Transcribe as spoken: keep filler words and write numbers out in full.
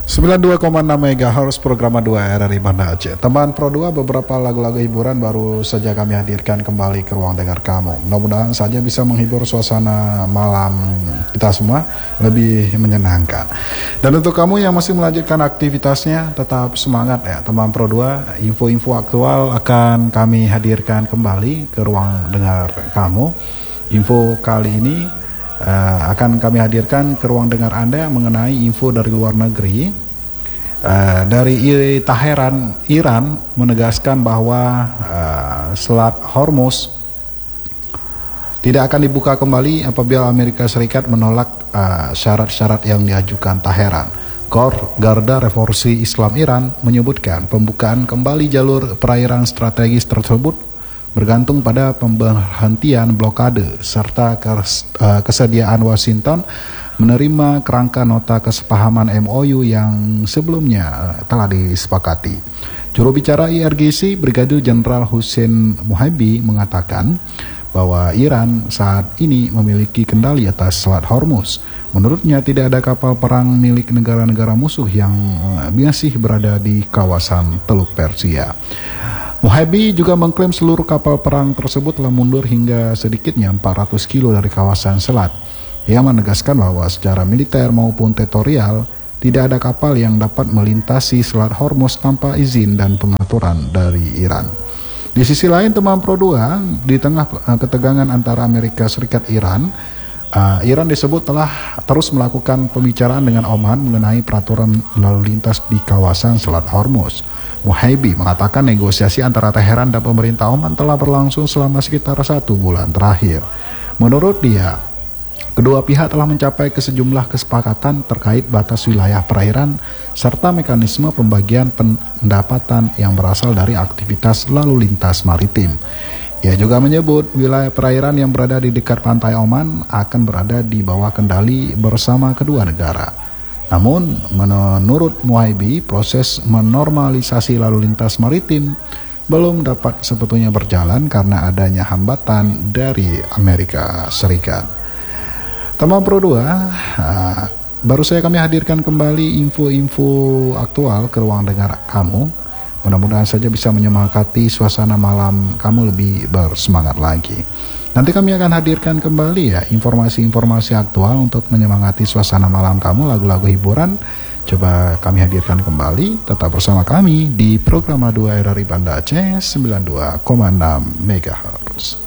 sembilan puluh dua koma enam megahertz program dua R R I Banda Aceh. Teman Pro dua, beberapa lagu-lagu hiburan baru saja kami hadirkan kembali ke ruang dengar kamu. Mudah-mudahan saja bisa menghibur suasana malam kita semua lebih menyenangkan. Dan untuk kamu yang masih melanjutkan aktivitasnya, tetap semangat ya teman Pro dua. Info-info aktual akan kami hadirkan kembali ke ruang dengar kamu. Info kali ini Uh, akan kami hadirkan ke ruang dengar Anda mengenai info dari luar negeri. Uh, dari Teheran, Iran menegaskan bahwa uh, Selat Hormuz tidak akan dibuka kembali apabila Amerika Serikat menolak uh, syarat-syarat yang diajukan Teheran. Kor Garda Revolusi Islam Iran menyebutkan pembukaan kembali jalur perairan strategis tersebut bergantung pada pemberhentian blokade serta kesediaan Washington menerima kerangka nota kesepahaman M O U yang sebelumnya telah disepakati. Juru bicara I R G C Brigadir Jenderal Hussein Muhaibi mengatakan bahwa Iran saat ini memiliki kendali atas Selat Hormuz. Menurutnya tidak ada kapal perang milik negara-negara musuh yang masih berada di kawasan Teluk Persia. Muhaibi juga mengklaim seluruh kapal perang tersebut telah mundur hingga sedikitnya empat ratus kilo dari kawasan selat. Ia menegaskan bahwa secara militer maupun teritorial tidak ada kapal yang dapat melintasi Selat Hormuz tanpa izin dan pengaturan dari Iran. Di sisi lain teman Pro dua, di tengah ketegangan antara Amerika Serikat Iran, uh, Iran disebut telah terus melakukan pembicaraan dengan Oman mengenai peraturan lalu lintas di kawasan Selat Hormuz. Muhaibi mengatakan negosiasi antara Teheran dan pemerintah Oman telah berlangsung selama sekitar satu bulan terakhir. Menurut dia, kedua pihak telah mencapai ke sejumlah kesepakatan terkait batas wilayah perairan serta mekanisme pembagian pendapatan yang berasal dari aktivitas lalu lintas maritim. Ia juga menyebut wilayah perairan yang berada di dekat pantai Oman akan berada di bawah kendali bersama kedua negara. Namun, menurut Muhaibi, proses menormalisasi lalu lintas maritim belum dapat sebetulnya berjalan karena adanya hambatan dari Amerika Serikat. Teman Pro dua, uh, baru saya kami hadirkan kembali info-info aktual ke ruang dengar kamu. Mudah-mudahan saja bisa menyemangati suasana malam kamu lebih bersemangat lagi. Nanti kami akan hadirkan kembali ya informasi-informasi aktual untuk menyemangati suasana malam kamu, lagu-lagu hiburan. Coba kami hadirkan kembali, tetap bersama kami di program dua R R I Banda Aceh sembilan puluh dua koma enam megahertz.